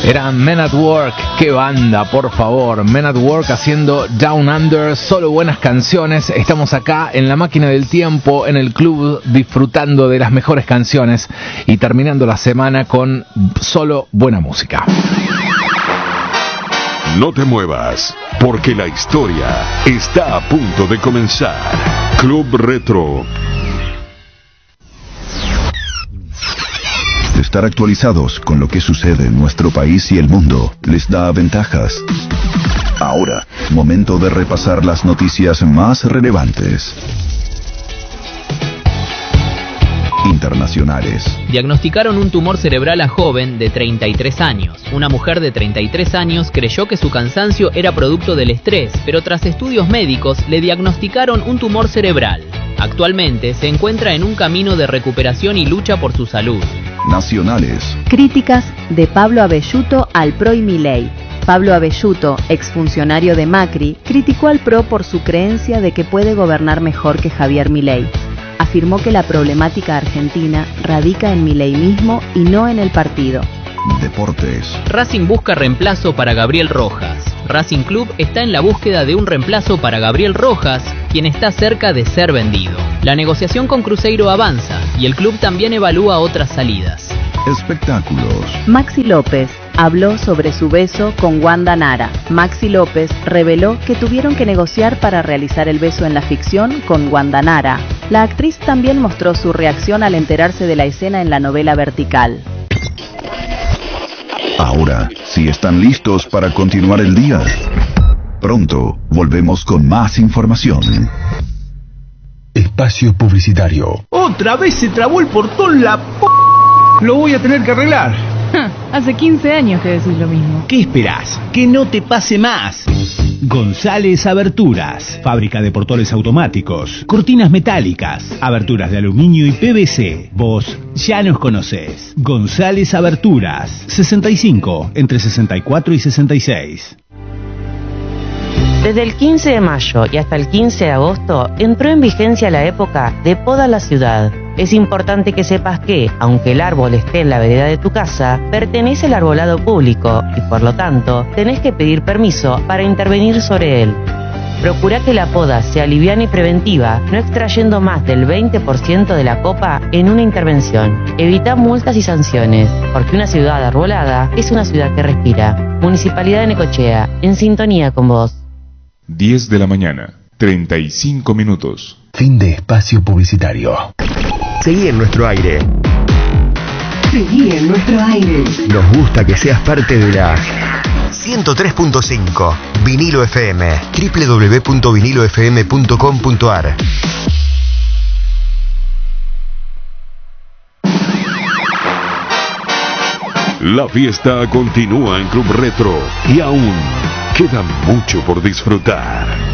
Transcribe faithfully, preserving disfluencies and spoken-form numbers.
Era Men at Work, qué banda, por favor. Men at Work haciendo Down Under, solo buenas canciones. Estamos acá en la máquina del tiempo, en el club, disfrutando de las mejores canciones y terminando la semana con solo buena música. No te muevas, porque la historia está a punto de comenzar. Club Retro. Estar actualizados con lo que sucede en nuestro país y el mundo les da ventajas. Ahora, momento de repasar las noticias más relevantes. Internacionales. Diagnosticaron un tumor cerebral a joven de treinta y tres años. Una mujer de treinta y tres años creyó que su cansancio era producto del estrés, pero tras estudios médicos le diagnosticaron un tumor cerebral. Actualmente se encuentra en un camino de recuperación y lucha por su salud. Nacionales. Críticas de Pablo Abelluto al P R O y Milei. Pablo Abelluto, exfuncionario de Macri, criticó al P R O por su creencia de que puede gobernar mejor que Javier Milei. Afirmó que la problemática argentina radica en Milei mismo y no en el partido. Deportes. Racing busca reemplazo para Gabriel Rojas. Racing Club está en la búsqueda de un reemplazo para Gabriel Rojas, quien está cerca de ser vendido. La negociación con Cruzeiro avanza y el club también evalúa otras salidas. Espectáculos. Maxi López habló sobre su beso con Wanda Nara. Maxi López reveló que tuvieron que negociar para realizar el beso en la ficción con Wanda Nara. La actriz también mostró su reacción al enterarse de la escena en la novela Vertical. Ahora, si están listos para continuar el día, pronto volvemos con más información. Espacio publicitario. Otra vez se trabó el portón, la p... Lo voy a tener que arreglar. Hace quince años que decís lo mismo. ¿Qué esperás? Que no te pase más. González Aberturas, fábrica de portones automáticos, cortinas metálicas, aberturas de aluminio y P V C. Vos ya nos conocés. González Aberturas, sesenta y cinco, entre sesenta y cuatro y sesenta y seis. Desde el quince de mayo y hasta el quince de agosto entró en vigencia la época de poda la ciudad. Es importante que sepas que, aunque el árbol esté en la vereda de tu casa, pertenece al arbolado público y por lo tanto tenés que pedir permiso para intervenir sobre él. Procura que la poda sea liviana y preventiva, no extrayendo más del veinte por ciento de la copa en una intervención. Evita multas y sanciones, porque una ciudad arbolada es una ciudad que respira. Municipalidad de Necochea, en sintonía con vos. diez de la mañana, treinta y cinco minutos. Fin de espacio publicitario. Seguí en nuestro aire. Seguí en nuestro aire. Nos gusta que seas parte de la ciento tres punto cinco Vinilo F M. doble u doble u doble u punto vinilo f m punto com punto a r. La fiesta continúa en Club Retro y aún queda mucho por disfrutar.